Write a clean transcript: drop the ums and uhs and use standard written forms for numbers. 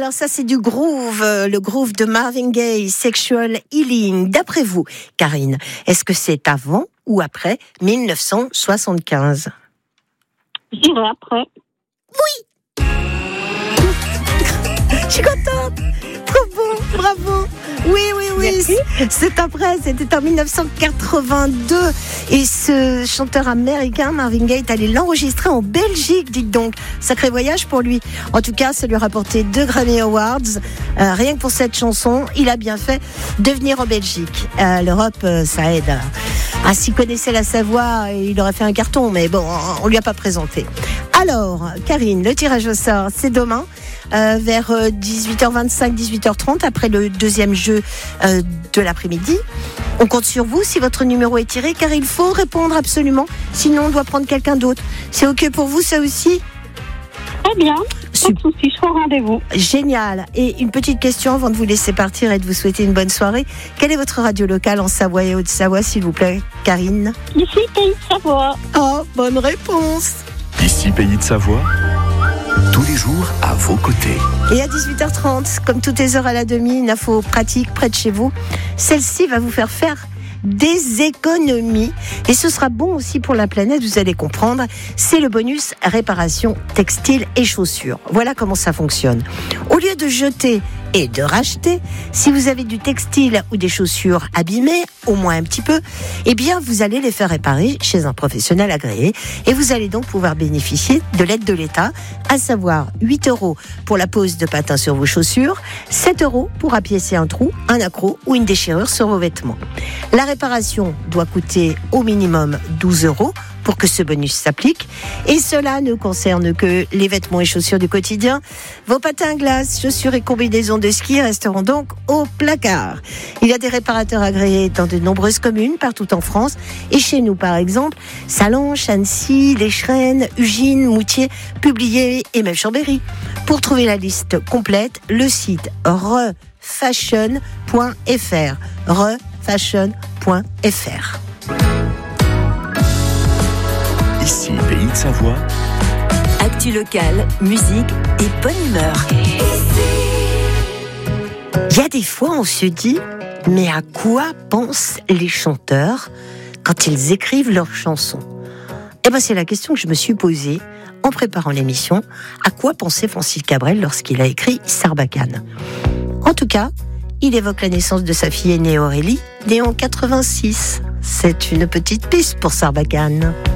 Alors ça, c'est du groove, le groove de Marvin Gaye, Sexual Healing. D'après vous, Karine, est-ce que c'est avant ou après 1975 ? Je dirais après. Je suis contente. Trop bon, bravo. Oui, Merci. c'est après, c'était en 1982. Et ce chanteur américain, Marvin Gaye, est allé l'enregistrer en Belgique, dites donc. Sacré voyage pour lui. En tout cas, ça lui a rapporté 2 Grammy Awards. Rien que pour cette chanson, il a bien fait de venir en Belgique. L'Europe, ça aide. S'il connaissait la Savoie, il aurait fait un carton, mais bon, on lui a pas présenté. Alors, Karine, le tirage au sort, c'est demain. Vers 18h25, 18h30, après le deuxième jeu de l'après-midi. On compte sur vous si votre numéro est tiré, car il faut répondre absolument, sinon on doit prendre quelqu'un d'autre. C'est OK pour vous, ça aussi ? Très bien. Pas de souci, je serai au rendez-vous. Génial. Et une petite question avant de vous laisser partir et de vous souhaiter une bonne soirée. Quelle est votre radio locale en Savoie et Haute-Savoie, s'il vous plaît, Karine ? Ici, Pays de Savoie. Oh, bonne réponse. Ici, Pays de Savoie, tous les jours à vos côtés. Et à 18h30, comme toutes les heures à la demi, une info pratique près de chez vous. Celle-ci va vous faire des économies. Et ce sera bon aussi pour la planète, vous allez comprendre. C'est le bonus réparation textile et chaussures. Voilà comment ça fonctionne. Au lieu de jeter et de racheter, si vous avez du textile ou des chaussures abîmées, au moins un petit peu, eh bien vous allez les faire réparer chez un professionnel agréé et vous allez donc pouvoir bénéficier de l'aide de l'État, à savoir 8 € pour la pose de patins sur vos chaussures, 7 € pour appiécer un trou, un accroc ou une déchirure sur vos vêtements. La réparation doit coûter au minimum 12 € pour que ce bonus s'applique. Et cela ne concerne que les vêtements et chaussures du quotidien. Vos patins à glace, chaussures et combinaisons de ski resteront donc au placard. Il y a des réparateurs agréés dans de nombreuses communes partout en France. Et chez nous, par exemple, Sallanches, Annecy, l'Échrennes, Ugine, Moutier, Publier et même Chambéry. Pour trouver la liste complète, le site refashion.fr. refashion.fr. Ici, Pays de Savoie. Actu locale, musique et bonne humeur. Il y a des fois, on se dit, mais à quoi pensent les chanteurs quand ils écrivent leurs chansons ? Eh ben, c'est la question que je me suis posée en préparant l'émission. À quoi pensait Francis Cabrel lorsqu'il a écrit Sarbacane ? En tout cas, il évoque la naissance de sa fille aînée Aurélie, née en 86. C'est une petite piste pour Sarbacane.